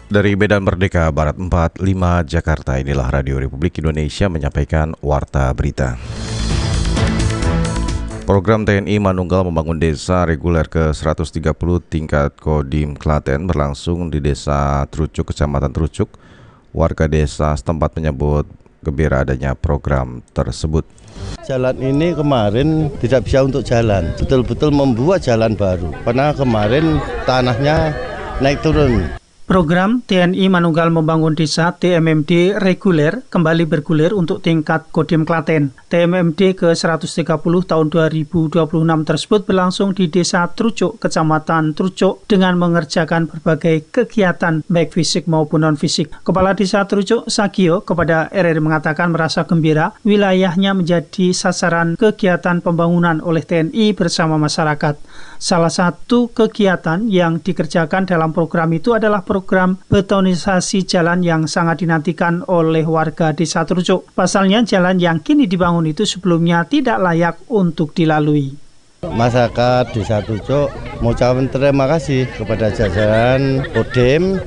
Dari Medan Merdeka Barat 45 Jakarta, inilah Radio Republik Indonesia menyampaikan Warta Berita. Program TNI Manunggal membangun desa reguler ke-130 tingkat Kodim Klaten berlangsung di Desa Trucuk, Kecamatan Trucuk. Warga desa setempat menyebut gembira adanya program tersebut. Jalan ini kemarin tidak bisa untuk jalan, betul-betul membuat jalan baru, karena kemarin tanahnya naik turun. Program TNI Manunggal Membangun Desa TMMD reguler kembali bergulir untuk tingkat Kodim Klaten. TMMD ke-130 tahun 2026 tersebut berlangsung di Desa Trucuk, Kecamatan Trucuk dengan mengerjakan berbagai kegiatan baik fisik maupun non-fisik. Kepala Desa Trucuk, Sagio, kepada RRI mengatakan merasa gembira wilayahnya menjadi sasaran kegiatan pembangunan oleh TNI bersama masyarakat. Salah satu kegiatan yang dikerjakan dalam program itu adalah program betonisasi jalan yang sangat dinantikan oleh warga Desa Trucuk. Pasalnya jalan yang kini dibangun itu sebelumnya tidak layak untuk dilalui. Masyarakat Desa Trucuk mengucapkan terima kasih kepada jajaran Kodim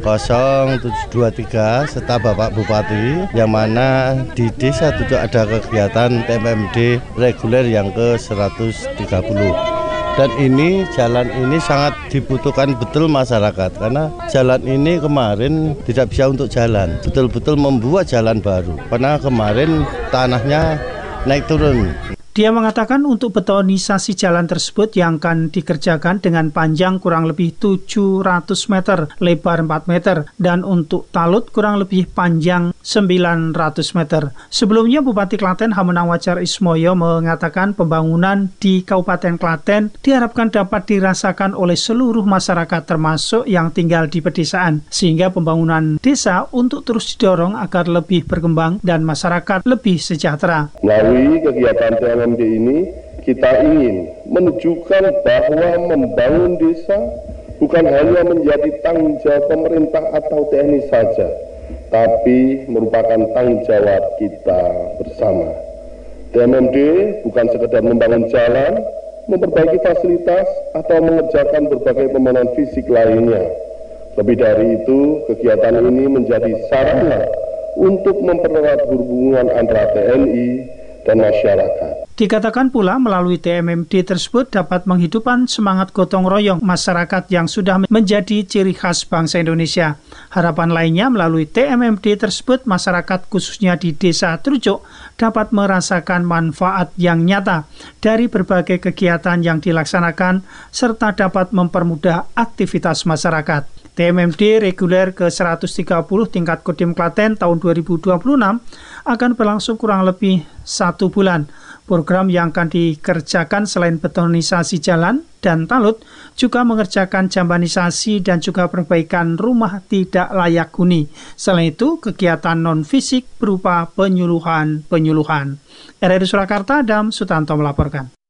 0723 serta Bapak Bupati, yang mana di Desa Trucuk ada kegiatan TMMD reguler yang ke-130. Dan jalan ini sangat dibutuhkan betul masyarakat, karena jalan ini kemarin tidak bisa untuk jalan, betul-betul membuat jalan baru, karena kemarin tanahnya naik turun. Dia mengatakan untuk betonisasi jalan tersebut yang akan dikerjakan dengan panjang kurang lebih 700 meter, lebar 4 meter, dan untuk talut kurang lebih panjang 900 meter. Sebelumnya Bupati Klaten Hamenang Wajar Ismoyo mengatakan pembangunan di Kabupaten Klaten diharapkan dapat dirasakan oleh seluruh masyarakat termasuk yang tinggal di pedesaan, sehingga pembangunan desa untuk terus didorong agar lebih berkembang dan masyarakat lebih sejahtera. Melalui kegiatan TMMD ini kita ingin menunjukkan bahwa membangun desa bukan hanya menjadi tanggung jawab pemerintah atau TNI saja, tapi merupakan tanggung jawab kita bersama. TMMD bukan sekedar membangun jalan, memperbaiki fasilitas, atau mengerjakan berbagai pembangunan fisik lainnya. Lebih dari itu, kegiatan ini menjadi sarana untuk mempererat hubungan antara TNI dan masyarakat. Dikatakan pula melalui TMMD tersebut dapat menghidupkan semangat gotong royong masyarakat yang sudah menjadi ciri khas bangsa Indonesia. Harapan lainnya melalui TMMD tersebut masyarakat khususnya di Desa Trucuk dapat merasakan manfaat yang nyata dari berbagai kegiatan yang dilaksanakan serta dapat mempermudah aktivitas masyarakat. TMMD reguler ke-130 tingkat Kodim Klaten tahun 2026 akan berlangsung kurang lebih 1 bulan. Program yang akan dikerjakan selain betonisasi jalan dan talut, juga mengerjakan jambanisasi dan juga perbaikan rumah tidak layak huni. Selain itu, kegiatan non-fisik berupa penyuluhan. RRI Surakarta, Adam Sutanto melaporkan.